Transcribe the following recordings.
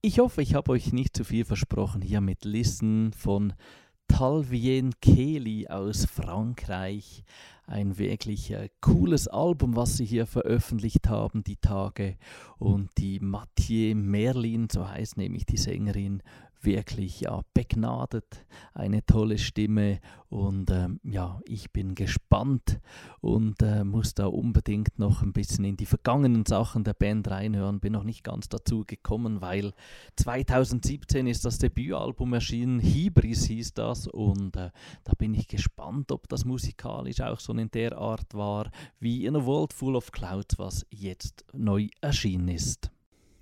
Ich hoffe, ich habe euch nicht zu viel versprochen hier mit Listen von Talvien Kelly aus Frankreich. Ein wirklich cooles Album, was sie hier veröffentlicht haben, die Tage. Und die Mathieu Merlin, so heißt nämlich die Sängerin, wirklich begnadet, eine tolle Stimme und ich bin gespannt und muss da unbedingt noch ein bisschen in die vergangenen Sachen der Band reinhören. Bin noch nicht ganz dazu gekommen, weil 2017 ist das Debütalbum erschienen, Hybris hieß das, und da bin ich gespannt, ob das musikalisch auch so in der Art war wie In a World Full of Clouds, was jetzt neu erschienen ist.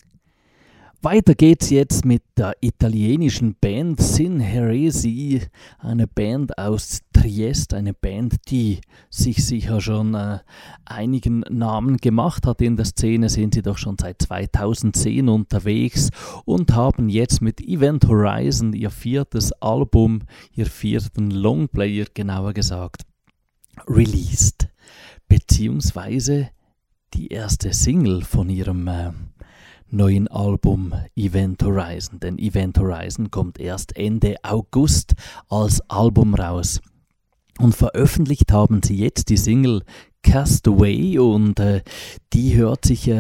Weiter geht's jetzt mit der italienischen Band Sin Heresi, eine Band aus Triest, eine Band, die sich sicher schon einigen Namen gemacht hat in der Szene, sind sie doch schon seit 2010 unterwegs und haben jetzt mit Event Horizon ihr viertes Album, ihr vierten Longplayer genauer gesagt, released, beziehungsweise die erste Single von ihrem neuen Album Event Horizon, denn Event Horizon kommt erst Ende August als Album raus. Und veröffentlicht haben sie jetzt die Single Castaway und die hört sich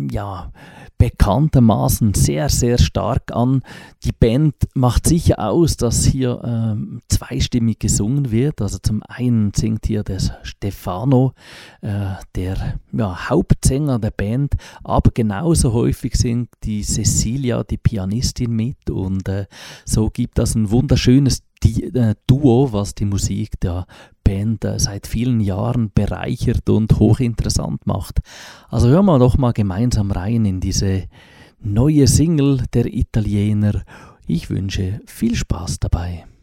bekanntermaßen sehr, sehr stark an. Die Band macht sicher aus, dass hier zweistimmig gesungen wird. Also zum einen singt hier der Stefano, der Hauptsänger der Band, aber genauso häufig singt die Cecilia, die Pianistin, mit, und so gibt das ein wunderschönes Duo, was die Musik der Band seit vielen Jahren bereichert und hochinteressant macht. Also hören wir doch mal gemeinsam rein in diese neue Single der Italiener. Ich wünsche viel Spaß dabei.